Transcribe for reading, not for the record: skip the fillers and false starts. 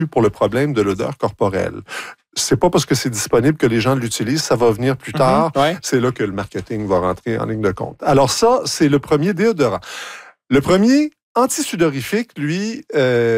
pour le problème de l'odeur corporelle. C'est pas parce que c'est disponible que les gens l'utilisent, ça va venir plus tard. Ouais. C'est là que le marketing va rentrer en ligne de compte. Alors ça, c'est le premier déodorant. Le premier antisudorifique, lui,